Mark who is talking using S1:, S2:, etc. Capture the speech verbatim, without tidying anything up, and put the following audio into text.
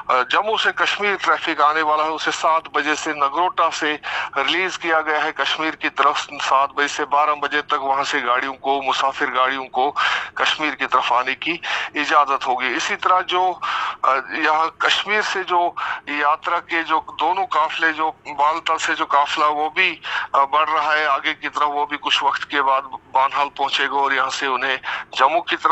S1: जम्मू से कश्मीर ट्रैफिक आने वाला है उसे सात बजे से नगरोटा से रिलीज किया गया है कश्मीर की तरफ। सात बजे से बारह बजे तक वहां से गाड़ियों को, मुसाफिर गाड़ियों को कश्मीर की तरफ आने की इजाजत होगी। इसी तरह जो यहाँ कश्मीर से जो यात्रा के जो दोनों काफले, जो बालतल से जो काफला वो भी बढ़ रहा है आगे की तरफ, वो भी कुछ वक्त के बाद बानहाल पहुंचेगा और यहाँ से उन्हें जम्मू की तरफ